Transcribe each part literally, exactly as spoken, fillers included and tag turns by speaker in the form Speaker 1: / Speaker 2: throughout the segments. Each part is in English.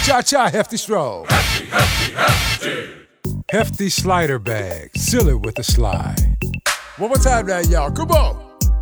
Speaker 1: Cha-cha, Hefty Stroll.
Speaker 2: Hefty, hefty, hefty.
Speaker 1: Hefty slider bag. Seal it with a slide. One more time now, y'all. Come on.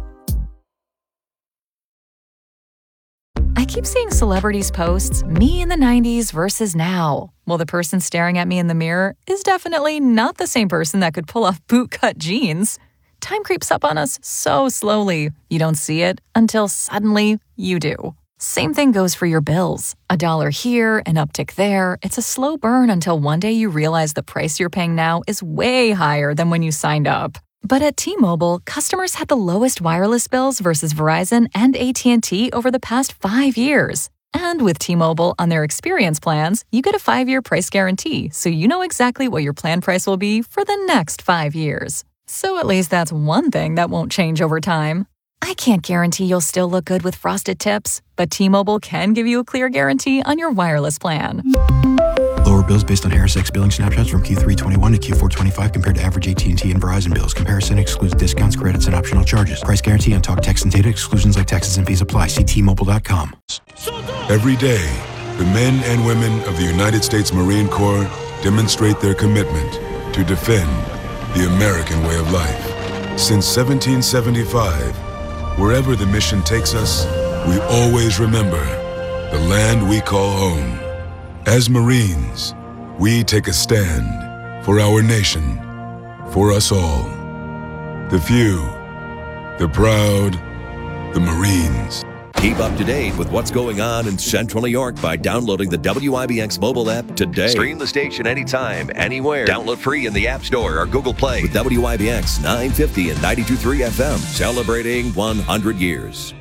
Speaker 3: I keep seeing celebrities posts, me in the nineties versus now. Well, the person staring at me in the mirror is definitely not the same person that could pull off bootcut jeans. Time creeps up on us so slowly, you don't see it until suddenly you do. Same thing goes for your bills. A dollar here, an uptick there. It's a slow burn until one day you realize the price you're paying now is way higher than when you signed up. But at T-Mobile, customers had the lowest wireless bills versus Verizon and A T and T over the past five years. And with T-Mobile on their experience plans, you get a five-year price guarantee, so you know exactly what your plan price will be for the next five years. So at least that's one thing that won't change over time. I can't guarantee you'll still look good with frosted tips, but T-Mobile can give you a clear guarantee on your wireless plan.
Speaker 4: Lower bills based on Harris X billing snapshots from Q three twenty-one to Q four twenty-five compared to average A T and T and Verizon bills. Comparison excludes discounts, credits, and optional charges. Price guarantee on talk, text, and data. Exclusions like taxes and fees apply. See T Mobile dot com.
Speaker 5: Every day, the men and women of the United States Marine Corps demonstrate their commitment to defend the American way of life. Since seventeen seventy-five, wherever the mission takes us, we always remember the land we call home. As Marines, we take a stand for our nation, for us all. The few, the proud, the Marines.
Speaker 6: Keep up to date with what's going on in Central New York by downloading the W I B X mobile app today. Stream the station anytime, anywhere. Download free in the App Store or Google Play with W I B X nine fifty and ninety-two point three F M, celebrating one hundred years.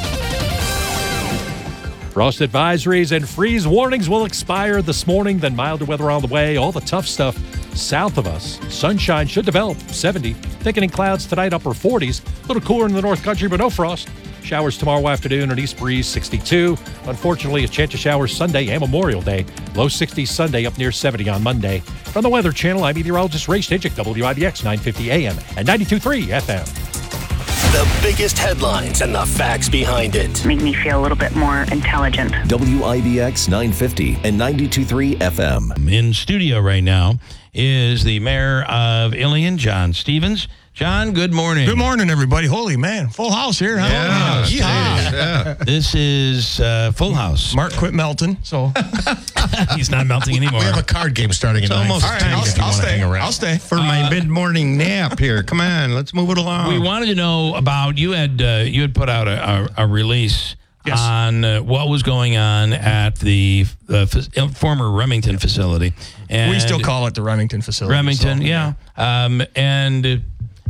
Speaker 7: Frost advisories and freeze warnings will expire this morning, then milder weather on the way. All the tough stuff south of us. Sunshine should develop, seventy. Thickening clouds tonight, upper forties. A little cooler in the north country, but no frost. Showers tomorrow afternoon, an east breeze, sixty-two. Unfortunately, a chance of showers Sunday and Memorial Day. Low sixties Sunday, up near seventy on Monday. From the Weather Channel, I'm meteorologist Ray Stidgick, W I B X nine fifty A M and ninety-two point three F M.
Speaker 8: The biggest headlines and the facts behind it.
Speaker 9: Make me feel a little bit more intelligent.
Speaker 6: W I B X nine fifty and ninety-two point three F M.
Speaker 10: In studio right now is the mayor of Ilion, John Stevens. John, good morning.
Speaker 11: Good morning, everybody. Holy man, full house here, huh?
Speaker 10: Yeah,
Speaker 11: yeah.
Speaker 10: yeah. This is uh, Full House.
Speaker 11: Mark quit melting, so
Speaker 10: he's not melting anymore.
Speaker 12: We have a card game starting at
Speaker 10: it's
Speaker 12: nine.
Speaker 10: Almost
Speaker 11: all right, I'll, I'll stay. I'll stay
Speaker 12: for my uh, mid morning nap here. Come on, let's move it along.
Speaker 10: We wanted to know about you had uh, you had put out a, a, a release. Yes. On uh, what was going on at the uh, f- former Remington facility. And
Speaker 11: we still call it the Remington facility.
Speaker 10: Remington, so, yeah. yeah. Um, and uh,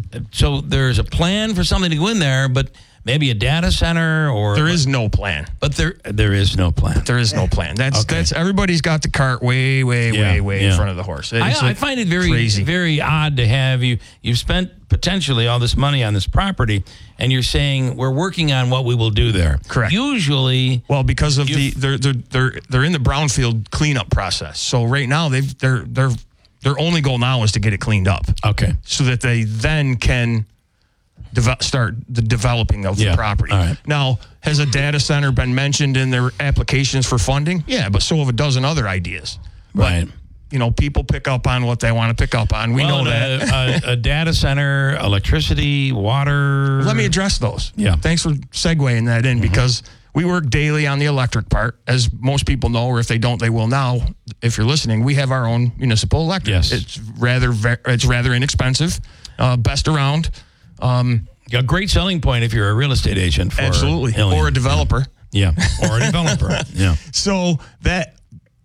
Speaker 10: so there's a plan for something to go in there, but maybe a data center or...
Speaker 11: There is no plan.
Speaker 10: But there there is no plan.
Speaker 11: There is no plan. That's okay. that's everybody's got the cart way, way, yeah, way, way yeah. in front of the horse.
Speaker 10: I, like I find it very, crazy. very odd to have you... You've spent potentially all this money on this property, and you're saying we're working on what we will do there.
Speaker 11: Correct.
Speaker 10: Usually,
Speaker 11: well, because of the they're they're they're they're in the brownfield cleanup process. So right now they've they're they're their only goal now is to get it cleaned up.
Speaker 10: Okay.
Speaker 11: So that they then can deve- start the developing of
Speaker 10: yeah.
Speaker 11: the property.
Speaker 10: All right.
Speaker 11: Now, has a data center been mentioned in their applications for funding? Yeah, but so have a dozen other ideas.
Speaker 10: Right.
Speaker 11: But, you know, people pick up on what they want to pick up on. We
Speaker 10: well,
Speaker 11: know that.
Speaker 10: a, a data center, electricity, water.
Speaker 11: Let me address those.
Speaker 10: Yeah.
Speaker 11: Thanks for segueing that in, mm-hmm. because we work daily on the electric part. As most people know, or if they don't, they will now. If you're listening, we have our own municipal electric.
Speaker 10: Yes.
Speaker 11: It's rather it's rather inexpensive, uh, best around. Um,
Speaker 10: a great selling point if you're a real estate agent. For
Speaker 11: absolutely.
Speaker 10: Ilion.
Speaker 11: Or a developer.
Speaker 10: Yeah. yeah. Or a developer. Yeah.
Speaker 11: So that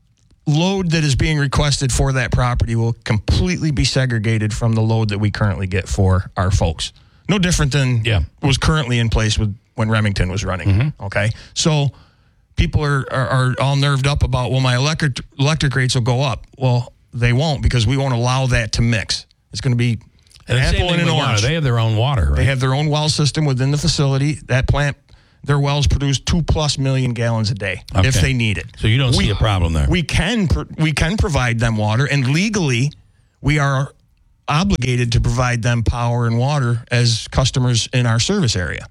Speaker 11: load that is being requested for that property will completely be segregated from the load that we currently get for our folks. No different than
Speaker 10: yeah.
Speaker 11: was currently in place with when Remington was running.
Speaker 10: Mm-hmm.
Speaker 11: Okay, so people are, are are all nerved up about, well, my electric electric rates will go up. Well, they won't, because we won't allow that to mix. It's going to be an
Speaker 10: and
Speaker 11: apple and an orange.
Speaker 10: Water. They have their own water, right?
Speaker 11: They have their own well system within the facility. That plant, their wells produce two plus million gallons a day
Speaker 10: okay.
Speaker 11: if they need it.
Speaker 10: So you don't we, see a problem there.
Speaker 11: We can we can provide them water, and legally we are obligated to provide them power and water as customers in our service area.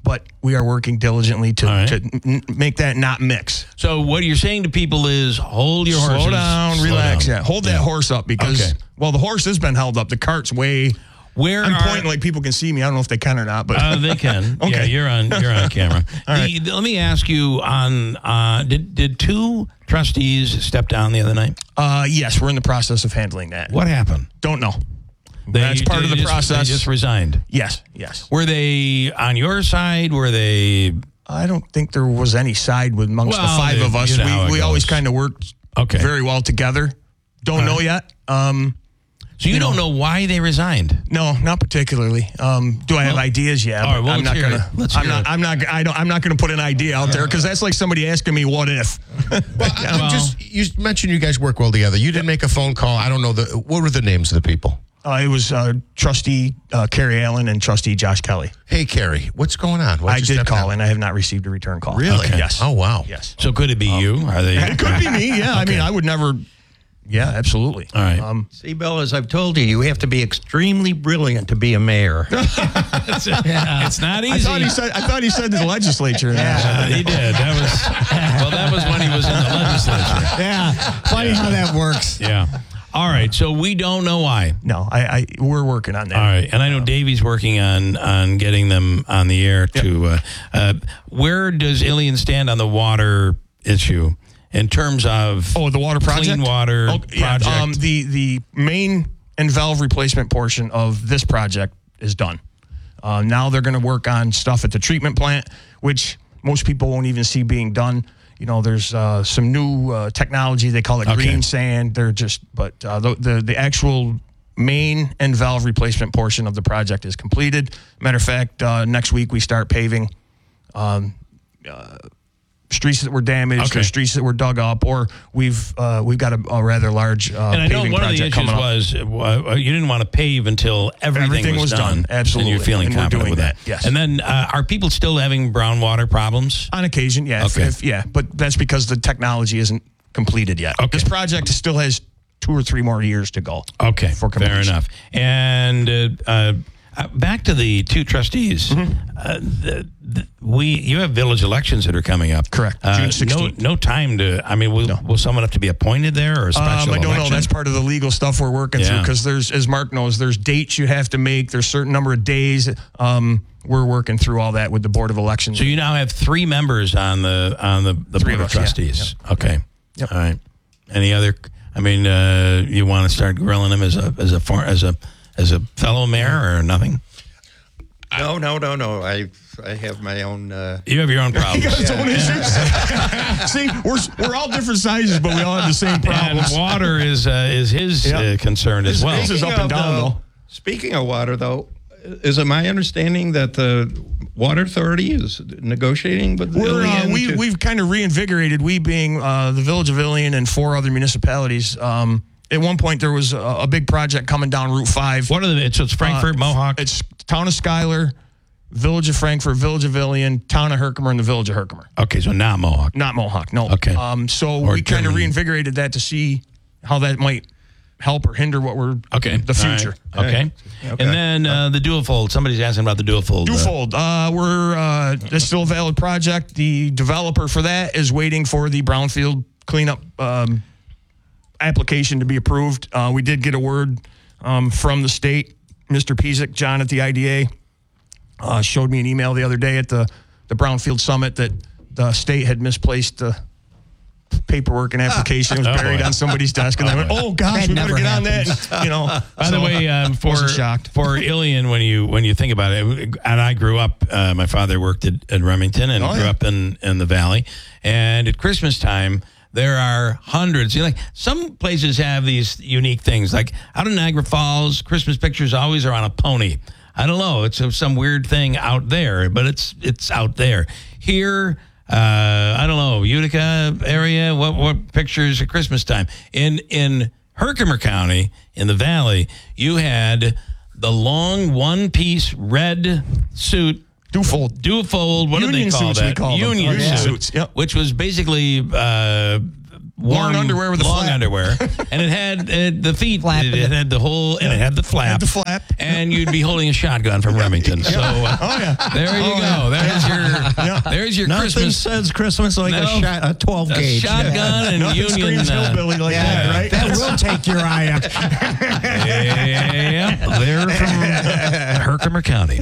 Speaker 11: but we are working diligently to,
Speaker 10: right.
Speaker 11: to n- make that not mix.
Speaker 10: So what you're saying to people is hold your horses.
Speaker 11: Slow down,
Speaker 10: Slow
Speaker 11: relax.
Speaker 10: down.
Speaker 11: Yeah, hold that
Speaker 10: Yeah.
Speaker 11: horse up because,
Speaker 10: Okay.
Speaker 11: well, the horse has been held up. The cart's way.
Speaker 10: Where
Speaker 11: I'm
Speaker 10: are,
Speaker 11: pointing like people can see me. I don't know if they can or not, but
Speaker 10: Uh, they can.
Speaker 11: Okay.
Speaker 10: Yeah, you're on. You're on camera.
Speaker 11: All
Speaker 10: The-
Speaker 11: right.
Speaker 10: the- let me ask you: On uh, did did two trustees step down the other night?
Speaker 11: uh, yes, we're in the process of handling that.
Speaker 10: What happened?
Speaker 11: Don't know.
Speaker 10: They,
Speaker 11: That's part
Speaker 10: they
Speaker 11: of the
Speaker 10: just,
Speaker 11: process.
Speaker 10: They just resigned.
Speaker 11: Yes, yes.
Speaker 10: Were they on your side? Were they?
Speaker 11: I don't think there was any side with amongst
Speaker 10: Well,
Speaker 11: the five
Speaker 10: they-
Speaker 11: of us.
Speaker 10: you know how it
Speaker 11: we we always
Speaker 10: goes.
Speaker 11: kind of worked
Speaker 10: Okay.
Speaker 11: very well together. Don't
Speaker 10: All
Speaker 11: know
Speaker 10: right.
Speaker 11: yet. Um,
Speaker 10: So you,
Speaker 11: You
Speaker 10: don't
Speaker 11: know.
Speaker 10: know why they resigned?
Speaker 11: no, not particularly. Um, do I have
Speaker 10: Well,
Speaker 11: ideas? Yeah,
Speaker 10: all right,
Speaker 11: but
Speaker 10: well,
Speaker 11: I'm
Speaker 10: let's
Speaker 11: not
Speaker 10: hear
Speaker 11: gonna.
Speaker 10: it. Let's
Speaker 11: I'm
Speaker 10: hear
Speaker 11: not.
Speaker 10: it.
Speaker 11: I'm not. I don't. I'm not going to put an idea out there because that's like somebody asking me, "What if?"
Speaker 12: Well, I- I'm just you mentioned you guys work well together. You didn't make a phone call. I don't know the what were the names of the people?
Speaker 11: Uh, it was uh, Trustee uh, Carrie Allen and Trustee Josh Kelly.
Speaker 12: Hey, Carrie, what's going on? Why'd
Speaker 11: I
Speaker 12: you
Speaker 11: did
Speaker 12: step
Speaker 11: call,
Speaker 12: down?
Speaker 11: and I have not received a return call.
Speaker 12: Really?
Speaker 10: Okay.
Speaker 11: Yes.
Speaker 12: Oh wow.
Speaker 11: Yes.
Speaker 10: So could it be you? Are they?
Speaker 11: It could be me. Yeah. I mean, I would never. Yeah, absolutely.
Speaker 10: All right.
Speaker 11: Um,
Speaker 13: See, Bill, as I've told you, you have to be extremely brilliant to be a mayor.
Speaker 10: it's, it's not easy.
Speaker 11: I thought he said. I thought he said the legislature.
Speaker 10: Yeah, he did. That was well. That was when he was in the legislature.
Speaker 14: Yeah, funny how that works.
Speaker 10: Yeah. All right. So we don't know why.
Speaker 11: No, I, I we're working on that.
Speaker 10: All right, and I know Davey's working on on getting them on the air. To uh, uh, where does Ilion stand on the water issue in terms of
Speaker 11: Oh, the water project.
Speaker 10: clean water
Speaker 11: Oh, yeah,
Speaker 10: project?
Speaker 11: um, the the main and valve replacement portion of this project is done. Uh, now they're going to work on stuff at the treatment plant, which most people won't even see being done. You know, there's uh, some new uh, technology. They call it
Speaker 10: Okay.
Speaker 11: green sand. They're just, but uh, the, the the actual main and valve replacement portion of the project is completed. Matter of fact, uh, next week we start paving um, uh, streets that were damaged
Speaker 10: Okay.
Speaker 11: or streets that were dug up, or we've uh, we've got a, a rather large uh,
Speaker 10: and I know
Speaker 11: paving
Speaker 10: one of the
Speaker 11: project
Speaker 10: issues
Speaker 11: coming up.
Speaker 10: was uh, you didn't want to pave until everything,
Speaker 11: Everything was done. Absolutely.
Speaker 10: And you're feeling
Speaker 11: And we're
Speaker 10: confident
Speaker 11: doing
Speaker 10: with that.
Speaker 11: that, yes.
Speaker 10: And then uh, are people still having brown water problems?
Speaker 11: On occasion, yeah, if-
Speaker 10: Okay.
Speaker 11: if, yeah, but that's because the technology isn't completed yet.
Speaker 10: Okay.
Speaker 11: This project still has two or three more years to go.
Speaker 10: Okay,
Speaker 11: For
Speaker 10: fair
Speaker 11: completion.
Speaker 10: enough. And uh, uh, uh, back to the two trustees.
Speaker 11: Mm-hmm.
Speaker 10: Uh, the, the, we you have village elections that are coming up.
Speaker 11: Correct.
Speaker 10: Uh,
Speaker 11: June
Speaker 10: no,
Speaker 11: sixteenth.
Speaker 10: no time to. I mean, will,
Speaker 11: No.
Speaker 10: will someone have to be appointed there or a special
Speaker 11: Um, I don't
Speaker 10: election?
Speaker 11: know. That's part of the legal stuff we're working through
Speaker 10: Yeah.
Speaker 11: because there's, as Mark knows, there's dates you have to make. There's a certain number of days. Um, we're working through all that with the Board of Elections.
Speaker 10: So you now have three members on the on the, the
Speaker 11: Three
Speaker 10: board of
Speaker 11: of us, yeah.
Speaker 10: trustees. Okay.
Speaker 11: Yep.
Speaker 10: All right. Any other? I mean, uh, you want to start grilling him as a as a for, as a as a fellow mayor or nothing?
Speaker 13: No, no, no, no. I I have my own. Uh,
Speaker 10: You have your own
Speaker 11: He
Speaker 10: problems.
Speaker 11: got his own issues. See, we're we're all different sizes, but we all have the same
Speaker 10: And
Speaker 11: problems.
Speaker 10: water is uh, is his
Speaker 11: Yeah.
Speaker 10: uh, concern as well.
Speaker 11: His is up and
Speaker 13: of
Speaker 11: down,
Speaker 13: the-
Speaker 11: though.
Speaker 13: Speaking of water, though, is it my understanding that the Water Authority is negotiating with
Speaker 11: We're, uh,
Speaker 13: Ilion
Speaker 11: we,
Speaker 13: to-
Speaker 11: we've kind of reinvigorated, we being uh, the Village of Ilion and four other municipalities. Um, at one point, there was a, a big project coming down Route five.
Speaker 10: What are the? It's, it's Frankfurt,
Speaker 11: Uh,
Speaker 10: Mohawk.
Speaker 11: It's Town of Schuyler, Village of Frankfurt, Village of Ilion, Town of Herkimer, and the Village of Herkimer.
Speaker 10: Okay, so not Mohawk.
Speaker 11: Not Mohawk, no.
Speaker 10: Okay.
Speaker 11: Um, so
Speaker 10: Or
Speaker 11: we kind of
Speaker 10: German.
Speaker 11: reinvigorated that to see how that might help or hinder what we're
Speaker 10: Okay,
Speaker 11: the
Speaker 10: all right.
Speaker 11: future.
Speaker 10: Okay.
Speaker 13: Okay.
Speaker 10: And then uh, the dual fold. Somebody's asking about the dual fold. Uh,
Speaker 11: Dewfold, uh, we're uh, that's still a valid project. The developer for that is waiting for the brownfield cleanup um, application to be approved. Uh, we did get a word um, from the state. Mister Pizik, John at the I D A, uh, showed me an email the other day at the the Brownfield Summit that the state had misplaced the paperwork and application. It was
Speaker 10: Oh,
Speaker 11: buried
Speaker 10: boy.
Speaker 11: on somebody's desk, and I went, "Oh gosh,
Speaker 14: That
Speaker 11: we better
Speaker 14: never
Speaker 11: get on that." You know.
Speaker 10: By the
Speaker 11: So,
Speaker 10: way, um, for
Speaker 11: wasn't shocked.
Speaker 10: for Ilion, when you when you think about it, and I grew up. Uh, my father worked at, at Remington and
Speaker 11: Oh,
Speaker 10: grew
Speaker 11: yeah.
Speaker 10: up in in the valley. And at Christmas time, there are hundreds. You know, like some places have these unique things. Like out in Niagara Falls, Christmas pictures always are on a pony. I don't know. It's some weird thing out there, but it's it's out there. Here. Uh, I don't know, Utica area. What what pictures at Christmas time in in Herkimer County in the Valley? You had the long one piece red suit,
Speaker 11: Dewfold.
Speaker 10: Dewfold. What
Speaker 11: Union
Speaker 10: do they call
Speaker 11: suits,
Speaker 10: that?
Speaker 11: we call them.
Speaker 10: Union
Speaker 11: Union
Speaker 10: suit,
Speaker 11: suits, yep.
Speaker 10: which was basically uh, warm
Speaker 11: long underwear with a
Speaker 10: long
Speaker 11: flap.
Speaker 10: underwear, and it had uh, the feet.
Speaker 14: Flap
Speaker 10: it,
Speaker 14: in
Speaker 10: it
Speaker 14: it.
Speaker 10: had the whole, and it had the flap.
Speaker 11: Had the flap.
Speaker 10: And you'd be holding a shotgun from Remington. So uh,
Speaker 11: Oh, yeah.
Speaker 10: there you
Speaker 11: Oh,
Speaker 10: go.
Speaker 11: yeah.
Speaker 10: There's your
Speaker 11: Yeah.
Speaker 10: there's your
Speaker 13: Nothing
Speaker 10: Christmas.
Speaker 13: says Christmas like
Speaker 10: No.
Speaker 13: a, shot, a twelve
Speaker 10: A
Speaker 13: gauge.
Speaker 10: shotgun and
Speaker 11: Nothing
Speaker 10: Union.
Speaker 11: screams
Speaker 10: uh,
Speaker 11: hillbilly like
Speaker 14: Yeah,
Speaker 11: that, right?
Speaker 14: That will take your eye out.
Speaker 10: Yeah, they're from Herkimer County.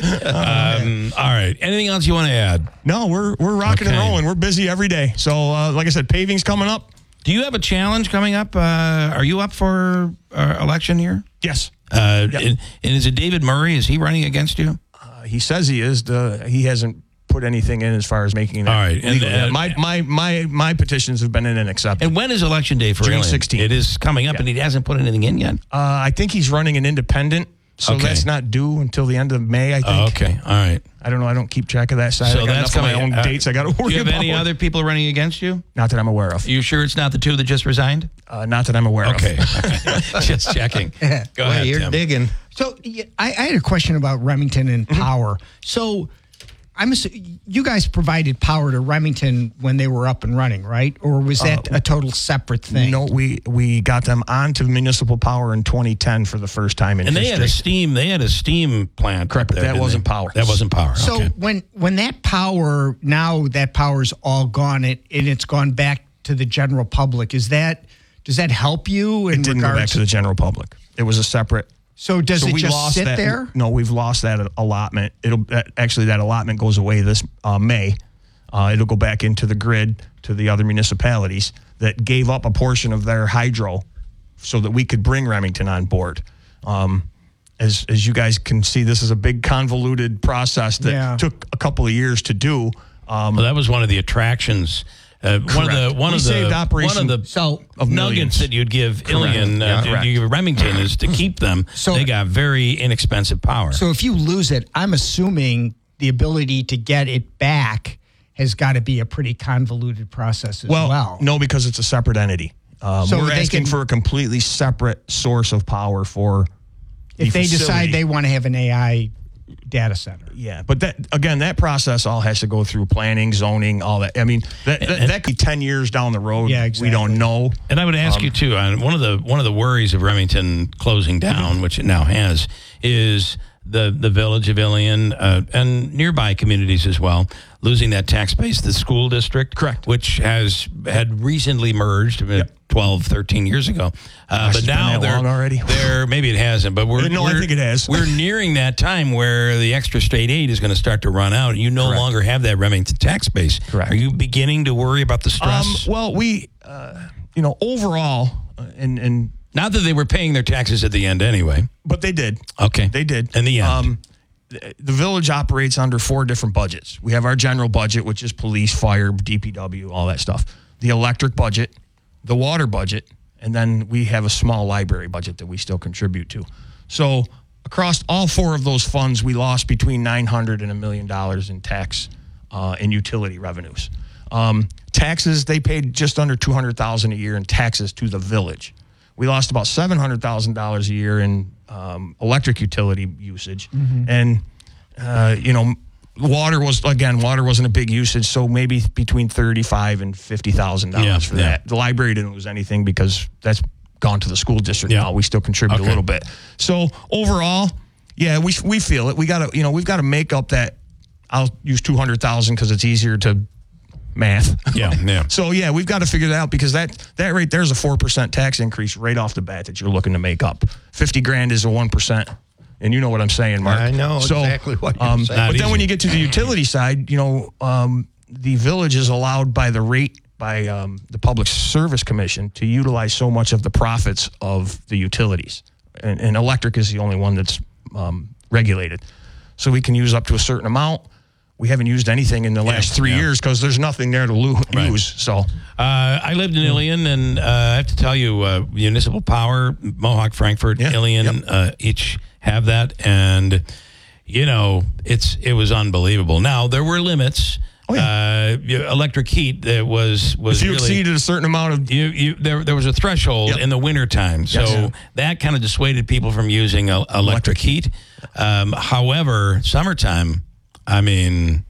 Speaker 10: Um, all right. Anything else you want to add?
Speaker 11: No, we're we're rocking
Speaker 10: Okay.
Speaker 11: and rolling. We're busy every day. So, uh, like I said, paving's coming up.
Speaker 10: Do you have a challenge coming up? Uh, are you up for uh, election here?
Speaker 11: Yes.
Speaker 10: Uh,
Speaker 11: Yep.
Speaker 10: and, and is it David Murray? Is he running against you?
Speaker 11: Uh, he says he is. The he hasn't put anything in as far as making it
Speaker 10: All right, and,
Speaker 11: legal yet.
Speaker 10: uh,
Speaker 11: my my my my petitions have been in and accepted.
Speaker 10: And when is election day for
Speaker 11: June
Speaker 10: Alien?
Speaker 11: sixteenth.
Speaker 10: It is coming up,
Speaker 11: Yeah.
Speaker 10: and he hasn't put anything in yet.
Speaker 11: Uh, I think he's running an independent, so
Speaker 10: Okay.
Speaker 11: that's not due until the end of May. I think.
Speaker 10: Oh, okay, all right.
Speaker 11: I don't know. I don't keep track of that side.
Speaker 10: So
Speaker 11: I got
Speaker 10: that's
Speaker 11: enough of my
Speaker 10: coming.
Speaker 11: own
Speaker 10: uh,
Speaker 11: dates. I got to worry
Speaker 10: Do you have
Speaker 11: about.
Speaker 10: any other people running against you?
Speaker 11: Not that I'm aware of.
Speaker 10: You sure it's not the two that just resigned?
Speaker 11: Uh, not that I'm aware
Speaker 10: Okay,
Speaker 11: of.
Speaker 10: just checking. Go
Speaker 13: Well,
Speaker 10: ahead,
Speaker 13: you're
Speaker 10: Tim.
Speaker 13: digging.
Speaker 14: So yeah, I, I had a question about Remington and
Speaker 11: Mm-hmm.
Speaker 14: power. So I'm assu- you guys provided power to Remington when they were up and running, right? Or was that
Speaker 11: Uh,
Speaker 14: a total separate thing?
Speaker 11: No, we we got them onto municipal power in twenty ten for the first time in
Speaker 10: And they
Speaker 11: history.
Speaker 10: had a steam. They had a steam plant.
Speaker 11: Correct, but
Speaker 10: there,
Speaker 11: that
Speaker 10: didn't
Speaker 11: wasn't
Speaker 10: they?
Speaker 11: power.
Speaker 10: That wasn't power.
Speaker 14: So
Speaker 10: okay.
Speaker 14: when when that power now that power's all gone, it and it's gone back to the general public. Is that does that help you? In
Speaker 11: It didn't go back
Speaker 14: regards
Speaker 11: to the general public. It was a separate.
Speaker 14: So does
Speaker 11: so
Speaker 14: it
Speaker 11: we
Speaker 14: just
Speaker 11: lost
Speaker 14: sit
Speaker 11: that,
Speaker 14: there?
Speaker 11: No, we've lost that allotment. It'll that, actually that allotment goes away this uh, May. Uh, it'll go back into the grid to the other municipalities that gave up a portion of their hydro, so that we could bring Remington on board. Um, as as you guys can see, this is a big convoluted process that
Speaker 14: Yeah.
Speaker 11: took a couple of years to do. Um,
Speaker 10: Well, that was one of the attractions. Uh, one of the
Speaker 11: Correct.
Speaker 10: one
Speaker 11: We
Speaker 10: of the
Speaker 11: saved operation
Speaker 10: one of the
Speaker 14: So
Speaker 11: of
Speaker 10: nuggets
Speaker 11: millions.
Speaker 10: that you'd give Ilion, uh,
Speaker 11: Yeah,
Speaker 10: to-
Speaker 11: correct.
Speaker 10: you give Remington is to keep them.
Speaker 14: So-
Speaker 10: they got very inexpensive power.
Speaker 14: So if you lose it, I'm assuming the ability to get it back has got to be a pretty convoluted process as well.
Speaker 11: Well, no, because it's a separate entity. Um,
Speaker 14: So
Speaker 11: we're
Speaker 14: they
Speaker 11: asking
Speaker 14: can-
Speaker 11: for a completely separate source of power for the
Speaker 14: If they
Speaker 11: facility.
Speaker 14: decide they want to have an A I data center.
Speaker 11: Yeah, but that again, that process all has to go through planning, zoning, all that. I mean, that that, that could be ten years down the road.
Speaker 14: Yeah,
Speaker 11: We
Speaker 14: exactly.
Speaker 11: don't know.
Speaker 10: And I would ask
Speaker 11: Um,
Speaker 10: you too. On one of the one of the worries of Remington closing down, which it now has, is the the village of Ilion uh, and nearby communities as well losing that tax base. The school district,
Speaker 11: Correct.
Speaker 10: which has had recently merged uh, twelve, thirteen years ago, uh,
Speaker 11: Gosh,
Speaker 10: but
Speaker 11: it's been
Speaker 10: now
Speaker 11: that
Speaker 10: they're
Speaker 11: long already.
Speaker 10: they're maybe it hasn't, but we're
Speaker 11: No, I
Speaker 10: we're-
Speaker 11: think it has.
Speaker 10: We're nearing that time where the extra state aid is going to start to run out. You no
Speaker 11: Correct.
Speaker 10: longer have that Remington tax base.
Speaker 11: Correct.
Speaker 10: Are you beginning to worry about the stress?
Speaker 11: Um, well, we, uh, you know, overall, uh, and and
Speaker 10: Not that they were paying their taxes at the end anyway.
Speaker 11: but they did.
Speaker 10: Okay.
Speaker 11: They did.
Speaker 10: In the end.
Speaker 11: Um, the, the village operates under four different budgets. We have our general budget, which is police, fire, D P W, all that stuff. The electric budget, the water budget, and then we have a small library budget that we still contribute to. So across all four of those funds, we lost between nine hundred and a million dollars in tax uh, and utility revenues. Um, taxes, they paid just under two hundred thousand dollars a year in taxes to the village. We lost about seven hundred thousand dollars a year in um, electric utility usage. And, uh, you know, water was, again, water wasn't a big usage, so maybe between thirty-five thousand and fifty thousand dollars
Speaker 10: Yeah,
Speaker 11: for
Speaker 10: yeah.
Speaker 11: that. The library didn't lose anything because that's gone to the school district
Speaker 10: Yeah.
Speaker 11: now. We still contribute
Speaker 10: Okay.
Speaker 11: a little bit. So overall, yeah, we we feel it. We got to, you know, we've got to make up that. I'll use two hundred thousand because it's easier to math.
Speaker 10: Yeah, yeah.
Speaker 11: So yeah, we've got to figure that out because that that rate there's a four percent tax increase right off the bat that you're looking to make up. Fifty grand is a one percent, and you know what I'm saying, Mark.
Speaker 13: I know
Speaker 11: so,
Speaker 13: exactly what you're
Speaker 11: um,
Speaker 13: saying.
Speaker 11: But
Speaker 10: Not
Speaker 11: then
Speaker 10: easy.
Speaker 11: when you get to the utility side, you know, um, the village is allowed by the rate by um, the Public Service Commission to utilize so much of the profits of the utilities, and, and electric is the only one that's um, regulated. So we can use up to a certain amount. We haven't used anything in the last three
Speaker 10: yeah.
Speaker 11: years because there's nothing there to lo-
Speaker 10: Right.
Speaker 11: use. So.
Speaker 10: Uh, I lived in Ilion, and uh, I have to tell you, uh, municipal power, Mohawk, Frankfurt,
Speaker 11: Yeah.
Speaker 10: Ilion,
Speaker 11: Yep.
Speaker 10: uh, each have that, and you know, it's it was unbelievable. Now there were limits.
Speaker 11: Oh, yeah.
Speaker 10: uh, you- electric heat that was was
Speaker 11: If you
Speaker 10: really,
Speaker 11: exceeded a certain amount of
Speaker 10: you, you there there was a threshold
Speaker 11: Yep.
Speaker 10: in the wintertime. So
Speaker 11: Yes.
Speaker 10: that kind of dissuaded people from using uh, electric heat. Um, however, summertime, I mean,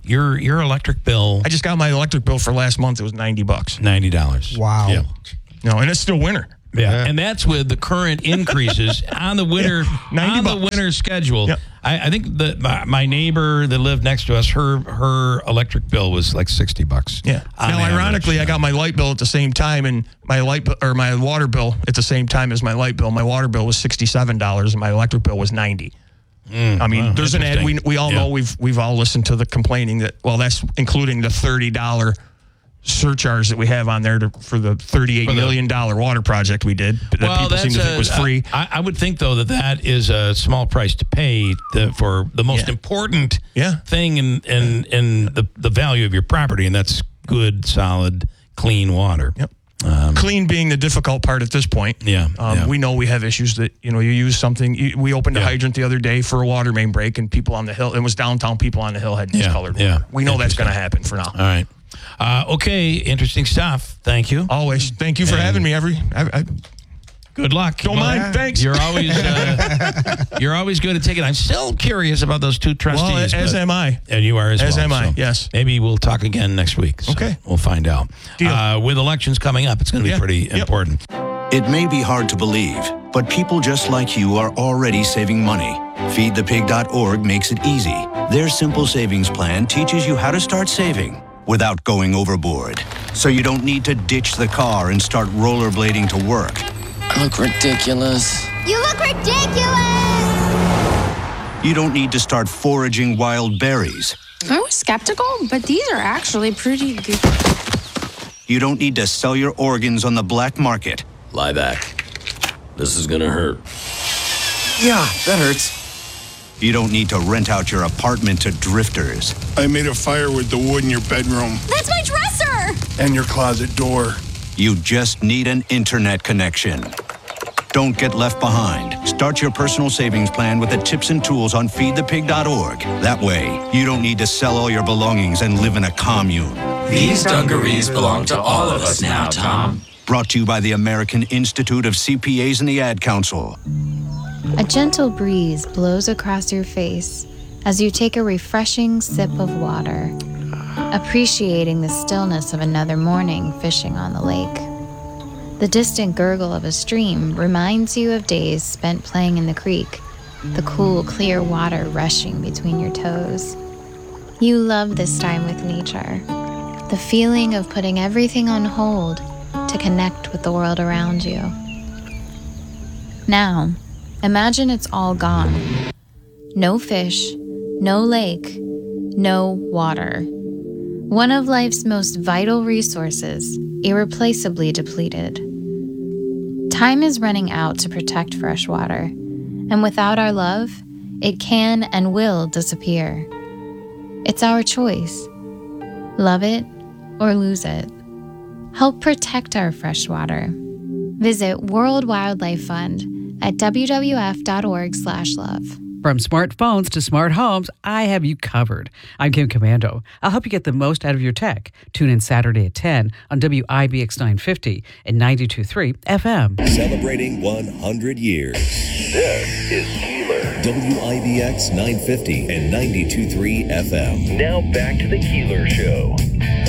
Speaker 10: your your electric bill.
Speaker 11: I just got my electric bill for last month. It was ninety bucks.
Speaker 10: ninety dollars.
Speaker 14: Wow.
Speaker 10: Yeah.
Speaker 11: No, and it's still winter.
Speaker 10: Yeah. yeah, and that's with the current increases on the winter
Speaker 11: yeah,
Speaker 10: on
Speaker 11: bucks.
Speaker 10: the winter schedule.
Speaker 11: Yep.
Speaker 10: I, I think that my, my neighbor that lived next to us, her her electric bill was like sixty bucks.
Speaker 11: Yeah. Now,
Speaker 10: average.
Speaker 11: ironically, I got my light bill at the same time, and my light bu- or my water bill at the same time as my light bill. My water bill was sixty-seven dollars, and my electric bill was ninety.
Speaker 10: Mm,
Speaker 11: I mean,
Speaker 10: wow,
Speaker 11: there's an ad. We we all
Speaker 10: yeah.
Speaker 11: know we've we've all listened to the complaining that well, that's including the thirty dollar surcharge that we have on there to, for the thirty-eight
Speaker 10: For the-
Speaker 11: million dollar water project we did that
Speaker 10: Well,
Speaker 11: people seem to
Speaker 10: that's
Speaker 11: think was
Speaker 10: a-
Speaker 11: free.
Speaker 10: I, I would think though that that is a small price to pay the, for the most
Speaker 11: Yeah.
Speaker 10: important
Speaker 11: Yeah.
Speaker 10: thing in in, in the, the value of your property, and that's good, solid, clean water.
Speaker 11: Yep.
Speaker 10: Um,
Speaker 11: Clean being the difficult part at this point.
Speaker 10: Yeah,
Speaker 11: Um,
Speaker 10: yeah.
Speaker 11: We know we have issues that, you know, you use something. You, we opened a
Speaker 10: Yeah.
Speaker 11: hydrant the other day for a water main break, and people on the hill, it was downtown, people on the hill had
Speaker 10: Yeah,
Speaker 11: discolored
Speaker 10: yeah.
Speaker 11: water. We know that's going to happen for now.
Speaker 10: All right. Uh, okay, interesting stuff. Thank you.
Speaker 11: Always. Thank you for
Speaker 10: And-
Speaker 11: having me every. I, I,
Speaker 10: Good luck.
Speaker 11: Don't mind. Thanks.
Speaker 10: You're always uh, you're always good at taking. I'm still curious about those two trustees.
Speaker 11: Well, as
Speaker 10: but-
Speaker 11: am I.
Speaker 10: And you are as,
Speaker 11: As
Speaker 10: well.
Speaker 11: am I,
Speaker 10: so
Speaker 11: yes.
Speaker 10: Maybe we'll talk again next week. So
Speaker 11: Okay.
Speaker 10: We'll find out.
Speaker 11: Deal.
Speaker 10: Uh, with elections coming up, it's going to be
Speaker 11: Yeah.
Speaker 10: pretty
Speaker 11: Yep.
Speaker 10: important.
Speaker 15: It may be hard to believe, but people just like you are already saving money. feed the pig dot org makes it easy. Their simple savings plan teaches you how to start saving without going overboard. So you don't need to ditch the car and start rollerblading to work.
Speaker 16: I look ridiculous.
Speaker 17: You look ridiculous!
Speaker 15: You don't need to start foraging wild berries.
Speaker 17: I was skeptical, but these are actually pretty good.
Speaker 15: You don't need to sell your organs on the black market.
Speaker 16: Lie back. This is gonna hurt.
Speaker 15: Yeah, that hurts. You don't need to rent out your apartment to drifters.
Speaker 18: I made a fire with the wood in your bedroom
Speaker 17: That's my dresser!
Speaker 18: and your closet door.
Speaker 15: You just need an internet connection. Don't get left behind. Start your personal savings plan with the tips and tools on feed the pig dot org. That way, you don't need to sell all your belongings and live in a commune.
Speaker 2: These dungarees belong to all of us now, Tom.
Speaker 15: Brought to you by the American Institute of C P As and the Ad Council.
Speaker 19: A gentle breeze blows across your face as you take a refreshing sip of water, appreciating the stillness of another morning fishing on the lake. The distant gurgle of a stream reminds you of days spent playing in the creek, the cool, clear water rushing between your toes. You love this time with nature, the feeling of putting everything on hold to connect with the world around you. Now, imagine it's all gone. No fish, no lake, no water. One of life's most vital resources, irreplaceably depleted. Time is running out to protect fresh water, and without our love, it can and will disappear. It's our choice. Love it or lose it. Help protect our fresh water. Visit World Wildlife Fund at w w f dot org slash love.
Speaker 20: From smartphones to smart homes, I have you covered. I'm Kim Commando. I'll help you get the most out of your tech. Tune in Saturday at ten on W I B X nine fifty and ninety-two point three F M.
Speaker 6: Celebrating one hundred years. This is Keeler. W I B X nine fifty and ninety-two point three F M. Now back to the Keeler Show.